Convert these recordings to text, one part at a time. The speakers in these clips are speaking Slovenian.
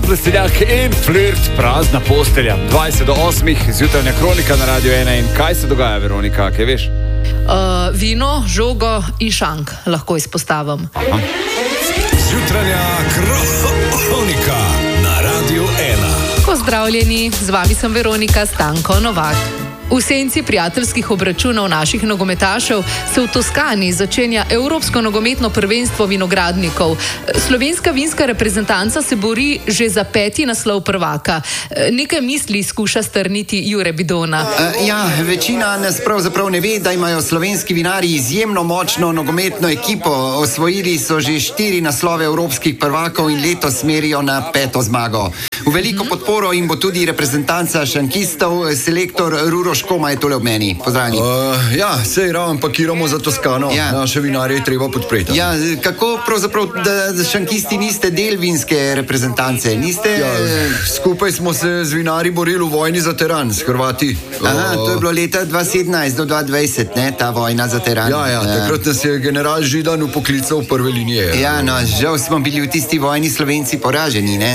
Veseljak in flirt, prazna postelja. 20 do 8, zjutranja kronika na Radio 1. In kaj se dogaja, Veronika, kaj veš? Vino, žogo in šank lahko izpostavim. Zjutranja kronika na Radio 1. Pozdravljeni, z vami sem Veronika Stanko Novak. V senci prijateljskih obračunov naših nogometašev se v Toskani začenja Evropsko nogometno prvenstvo vinogradnikov. Slovenska vinska reprezentanca se bori že za 5. naslov prvaka. Nekaj misli skuša strniti Jure Bidona. Večina nas pravzaprav ne ve, da imajo slovenski vinarji izjemno močno nogometno ekipo. Osvojili so že 4 naslove evropskih prvakov in letos merijo na 5. zmago. V veliko podporo jim bo tudi reprezentanca šankistov, selektor Ruroš Koma je tole ob meni. Pozdravljeni. Sej ravno pakiramo za Toskano. Naše vinarje je treba podpreti. Kako pravzaprav, da šankisti niste del vinske reprezentance? Niste... Skupaj smo se z vinarji borili v vojni za teran s Hrvati. To je bilo leta 2017 do 2020, ne, ta vojna za teran. Takrat nas je general Židan upoklical v prve linije. Žal smo bili v tisti vojni Slovenci poraženi, ne?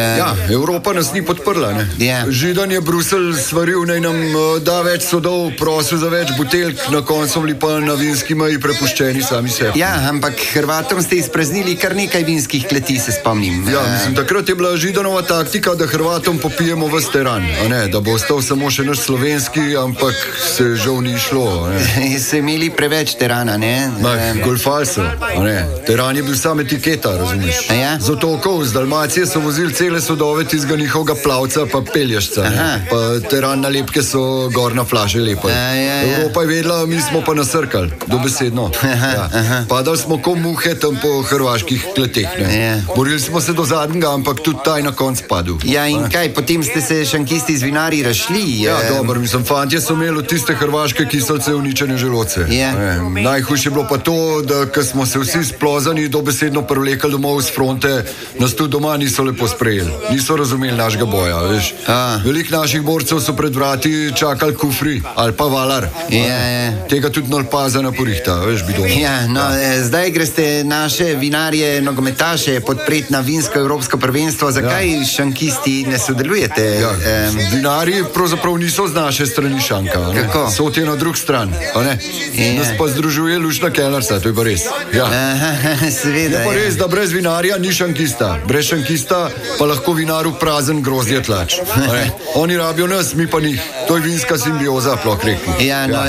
Evropa nas ni podprla, ne? Židan je Bruselj svaril, naj nam da več sodov, prosil za več buteljk, na koncu bili pa na vinski meji prepuščeni sami sebi. Ampak Hrvatom ste izpraznili kar nekaj vinskih kleti, se spomnim. Takrat je bila Židanova taktika, da Hrvatom popijemo ves teran, da bo ostal samo še naš slovenski, ampak se žal ni šlo. So imeli preveč terana, ne? Golfali so, teran je bil sam etiketa, razumeš? Z otokov, z Dalmacije so vozili cele sodove tistega njihovega plavca pa peljašca, pa teran nalepke so gorna flaše lepa. Evropa je vedela, mi smo pa nasrkali, dobesedno. Padali smo ko muhe tam po hrvaških kleteh. Borili smo se do zadnjega, ampak tudi taj na konc padel. In kaj, potem ste se šankisti z vinarji rašli? Dobro, fantje so imeli od tiste hrvaške kiselce uničene želoce. Najhujše je bilo pa to, da ko smo se vsi splozani dobesedno privlekali domov z fronte, nas tudi doma niso lepo sprejeli. Niso razumeli našega boja, veš. Veliko naših borcev so pred vrati čakali kufri ali pa valar. Tega tudi nalpaza na porihta, veš, Bidon. Zdaj greste naše vinarje, nogometaše podpreti na vinsko evropsko prvenstvo. Zakaj šankisti ne sodelujete? Vinarji pravzaprav niso z naše strani šanka. Kako? So ti na drug stran. Nas pa združuje lušna kelnerca, to je pa res. Seveda. Je pa res, da brez vinarja ni šankista. Brez šankista pa lahko vinaru prazen grozdje tlač. Oni rabijo nas, mi pa njih. To je vinska simbioza, ploh rekli.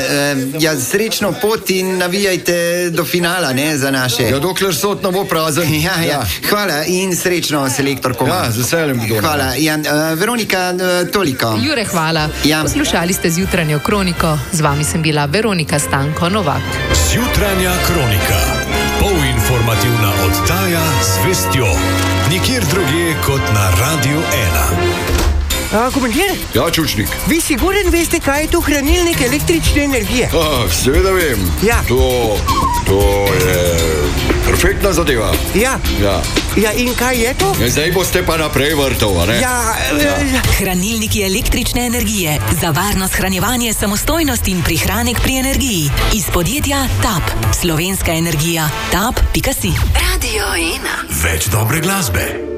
Srečno pot in navijajte do finala, ne, za naše. Dokler sod ne bo prazen. Hvala in srečno, selektor Koma. Z veseljem, Bidon. Hvala. Veronika, toliko. Jure, hvala. Poslušali ste zjutranjo kroniko. Z vami sem bila Veronika Stanko Novak. Zjutranja kronika. Polinformativna oddaja z vestjo. Nikjer drugje kot na Radio 1. Komandir? Čučnik. Vi siguren veste, kaj je to hranilnik električne energije? Seveda vem. To je perfektna zadeva. In kaj je to? Zdaj boste pa naprej vrtov, a ne? Hranilniki električne energije. Za varno shranjevanje, samostojnost in prihranek pri energiji. Iz podjetja TAP. Slovenska energija. TAP.si. Več dobre glasbe.